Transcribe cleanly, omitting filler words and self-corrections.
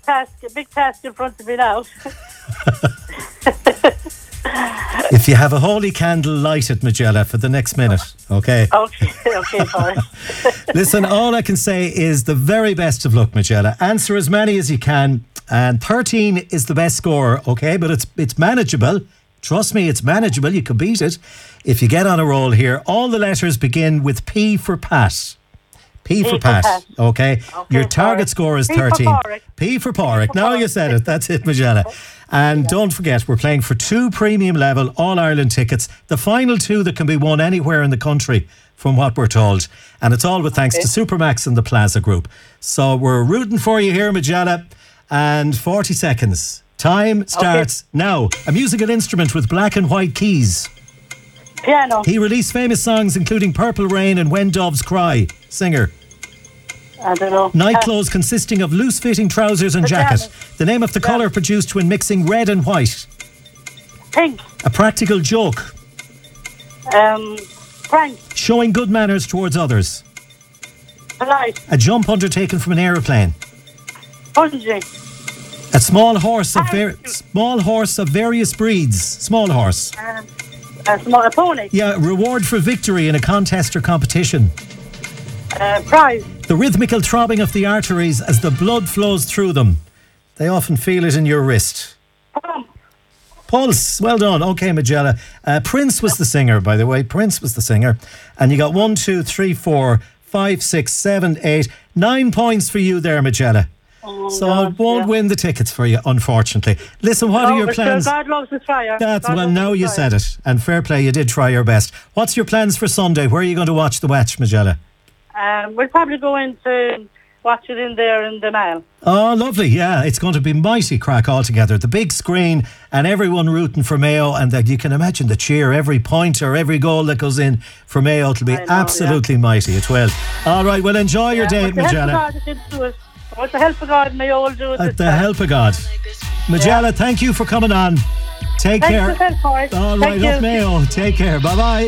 big task in front of me now. If you have a holy candle, light it, Majella, for the next minute, okay? Okay, fine. Listen, all I can say is the very best of luck, Majella. Answer as many as you can, and 13 is the best score, okay? But it's manageable. Trust me, it's manageable. You can beat it if you get on a roll here. All the letters begin with P for Pat. P for Pat, okay? Your target score is 13. P for Porrick. Now you said it. That's it, Majella. And don't forget, we're playing for 2 premium level All-Ireland tickets. The final 2 that can be won anywhere in the country, from what we're told. And it's all with thanks to Supermax and the Plaza Group. So we're rooting for you here, Majella. And 40 seconds. Time starts now. A musical instrument with black and white keys. Piano. He released famous songs including Purple Rain and When Doves Cry. Singer. I don't know. Night clothes consisting of loose-fitting trousers and jacket. The name of the colour produced when mixing red and white. Pink. A practical joke. Prank. Showing good manners towards others. Polite. A jump undertaken from an aeroplane. Bungee. A small horse of various breeds. Small horse. A pony. Yeah, reward for victory in a contest or competition. Prize. The rhythmical throbbing of the arteries as the blood flows through them. They often feel it in your wrist. Pulse. Well done. Okay, Majella. Prince was the singer, by the way. Prince was the singer. And you got 1, 2, 3, 4, 5, 6, 7, 8, 9 points for you there, Majella. So I won't win the tickets for you, unfortunately. Listen, what are your plans? God loves a trier. Now you said it. And fair play, you did try your best. What's your plans for Sunday? Where are you going to watch the match, Majella? We're probably going to watch it in there in the Mile. Oh, lovely. Yeah, it's going to be mighty crack altogether. The big screen and everyone rooting for Mayo, and that you can imagine the cheer, every point or every goal that goes in for Mayo. It'll be absolutely mighty. It will. All right, well, enjoy your day, Majella. With the help of God, Mayo will do it. With the help of God. Majella, thank you for coming on. Take care. All right, up Mayo. Take care. Bye-bye.